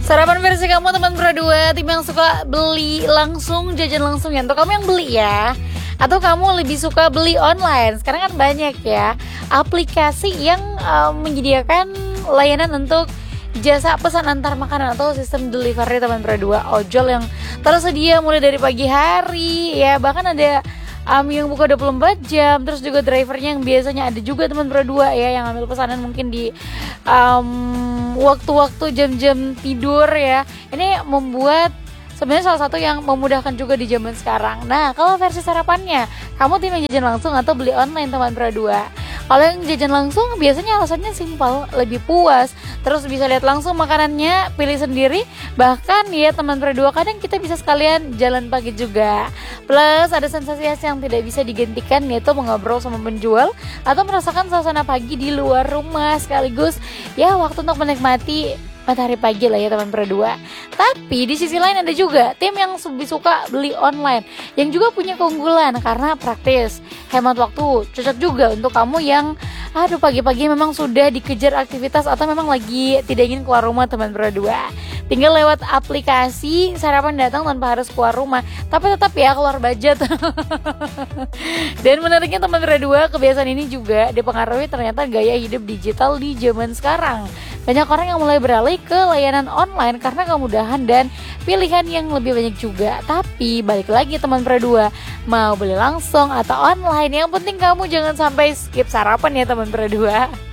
Sarapan versi kamu teman berdua, tim yang suka beli langsung, jajan langsung ya. Untuk kamu yang beli ya, atau kamu lebih suka beli online? Sekarang kan banyak ya aplikasi yang menyediakan layanan untuk jasa pesan antar makanan atau sistem delivery teman berdua. Ojol yang tersedia mulai dari pagi hari ya, bahkan ada yang buka 24 jam. Terus juga drivernya yang biasanya ada juga teman berdua ya, yang ambil pesanan mungkin di waktu-waktu jam-jam tidur ya. Ini membuat sebenarnya salah satu yang memudahkan juga di zaman sekarang. Nah, kalau versi sarapannya, kamu tim yang jajan langsung atau beli online teman berdua? Kalau yang jajan langsung biasanya alasannya simpel, lebih puas, terus bisa lihat langsung makanannya, pilih sendiri. Bahkan ya teman berdua, kadang kita bisa sekalian jalan pagi juga. Plus ada sensasi yang tidak bisa digantikan, yaitu mengobrol sama penjual atau merasakan suasana pagi di luar rumah, sekaligus ya waktu untuk menikmati matahari pagi lah ya teman berdua. Tapi di sisi lain ada juga tim yang lebih suka beli online, yang juga punya keunggulan karena praktis, hemat waktu, cocok juga untuk kamu yang pagi-pagi memang sudah dikejar aktivitas atau memang lagi tidak ingin keluar rumah teman berdua. Tinggal lewat aplikasi sarapan datang tanpa harus keluar rumah, tapi tetap ya keluar budget. Dan menariknya teman berdua, kebiasaan ini juga dipengaruhi ternyata gaya hidup digital di zaman sekarang. Banyak orang yang mulai beralih ke layanan online karena kemudahan dan pilihan yang lebih banyak juga. Tapi balik lagi teman berdua, mau beli langsung atau online, yang penting kamu jangan sampai skip sarapan ya teman berdua.